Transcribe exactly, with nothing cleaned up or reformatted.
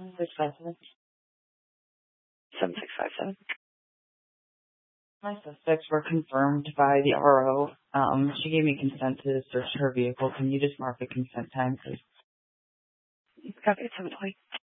Six five seven. seven six five seven. My suspects were confirmed by the R O. Um, she gave me consent to search her vehicle. Can you just mark the consent time, please? Copy at seven twenty.